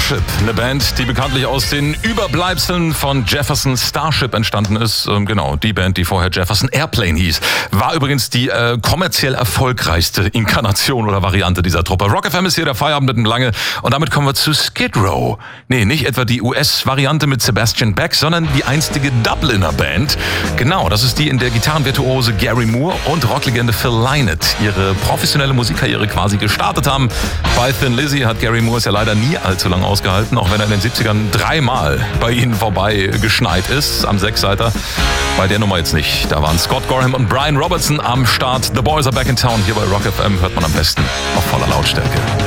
Starship, eine Band, die bekanntlich aus den Überbleibseln von Jefferson Starship entstanden ist. Genau, die Band, die vorher Jefferson Airplane hieß. War übrigens die kommerziell erfolgreichste Inkarnation oder Variante dieser Truppe. Rock FM ist hier der Feierabend mit dem Lange. Und damit kommen wir zu Skid Row. Nee, nicht etwa die US-Variante mit Sebastian Bach, sondern die einstige Dubliner Band. Genau, das ist die, in der Gitarrenvirtuose Gary Moore und Rocklegende Phil Lynott ihre professionelle Musikkarriere quasi gestartet haben. Bei Thin Lizzy hat Gary Moore es ja leider nie allzu lange ausgehalten, auch wenn er in den 70ern 3-mal bei ihnen vorbei geschneit ist, am Sechsseiter. Bei der Nummer jetzt nicht. Da waren Scott Gorham und Brian Robertson am Start. The Boys are back in town. Hier bei Rock FM hört man am besten auf voller Lautstärke.